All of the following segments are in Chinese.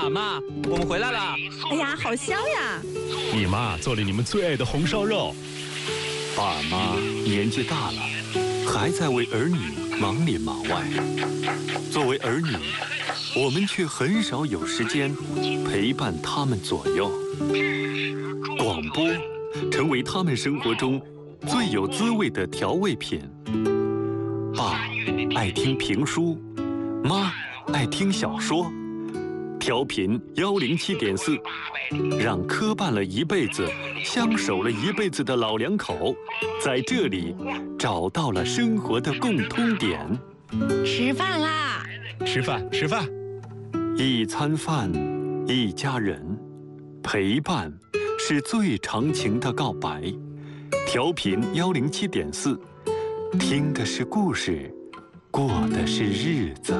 爸妈，我们回来了。 哎呀，好香呀！ 你妈做了你们最爱的红烧肉。 爸妈年纪大了，还在为儿女忙里忙外。作为儿女，我们却很少有时间陪伴他们左右。广播成为他们生活中最有滋味的调味品。爸爱听评书，妈爱听小说。调频107.4，让磕绊了一辈子、相守了一辈子的老两口，在这里找到了生活的共通点。 吃饭啦！ 吃饭，吃饭。 一餐饭，一家人，陪伴是最长情的告白。调频107.4，听的是故事，过的是日子。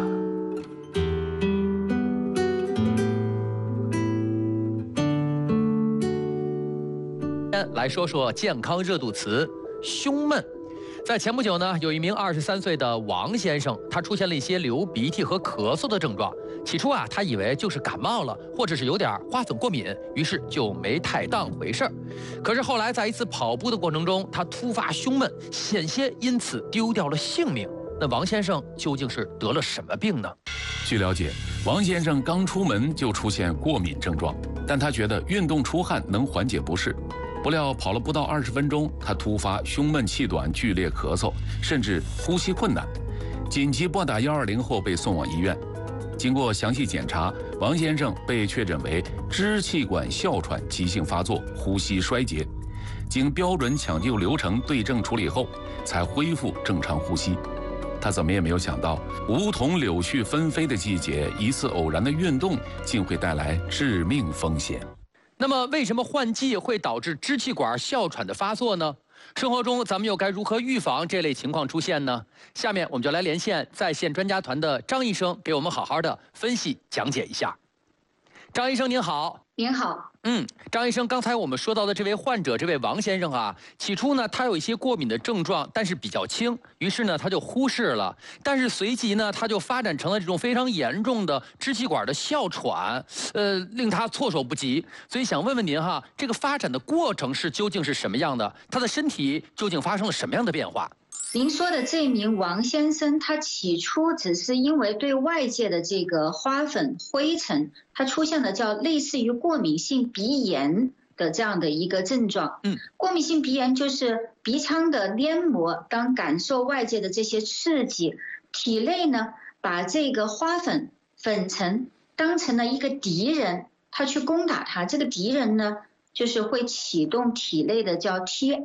来说说健康热度词胸闷。在前不久呢，有一名23岁的王先生，他出现了一些流鼻涕和咳嗽的症状。起初啊，他以为就是感冒了，或者是有点花粉过敏，于是就没太当回事儿。可是后来在一次跑步的过程中，他突发胸闷，险些因此丢掉了性命。那王先生究竟是得了什么病呢？ 据了解，王先生刚出门就出现过敏症状，但他觉得运动出汗能缓解不适。不料跑了不到20分钟，他突发胸闷气短、剧烈咳嗽，甚至呼吸困难，紧急拨打120后被送往医院。经过详细检查，王先生被确诊为支气管哮喘急性发作、呼吸衰竭。经标准抢救流程对症处理后，才恢复正常呼吸。他怎么也没有想到，梧桐柳絮纷飞的季节，一次偶然的运动竟会带来致命风险。 那么，为什么换季会导致支气管哮喘的发作呢？生活中咱们又该如何预防这类情况出现呢？下面我们就来连线在线专家团的张医生，给我们好好的分析讲解一下。张医生您好。 您好。 张医生，刚才我们说到的这位患者，这位王先生啊，起初呢，他有一些过敏的症状，但是比较轻，于是呢，他就忽视了。但是随即呢，他就发展成了这种非常严重的支气管的哮喘，令他措手不及。所以想问问您哈，这个发展的过程究竟是什么样的？他的身体究竟发生了什么样的变化？ 您说的这名王先生，他起初只是因为对外界的这个花粉、灰尘，他出现了叫类似于过敏性鼻炎的这样的一个症状。过敏性鼻炎就是鼻腔的黏膜当感受外界的这些刺激，体内呢把这个花粉、粉尘当成了一个敌人，他去攻打它。这个敌人呢，就是会启动体内的叫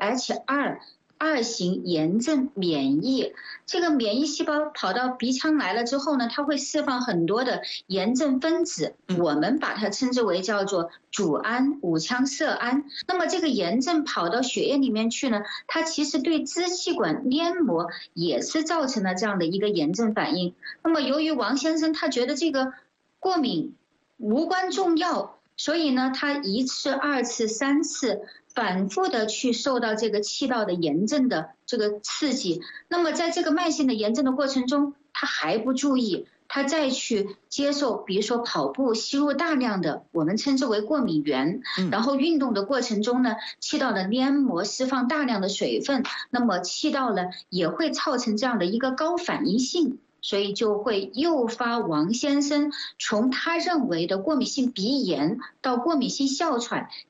TH2型炎症免疫，这个免疫细胞跑到鼻腔来了之后呢，它会释放很多的炎症分子，我们把它称之为叫做组胺、五羟色胺。那么这个炎症跑到血液里面去呢，它其实对支气管黏膜也是造成了这样的一个炎症反应。那么由于王先生他觉得这个过敏无关重要，所以呢，他1次、2次、3次反复的去受到这个气道的炎症的这个刺激，那么在这个慢性的炎症的过程中，他还不注意，他再去接受，比如说跑步吸入大量的我们称之为过敏原，然后运动的过程中呢，气道的黏膜释放大量的水分，那么气道呢也会造成这样的一个高反应性。所以就会诱发王先生从他认为的过敏性鼻炎到过敏性哮喘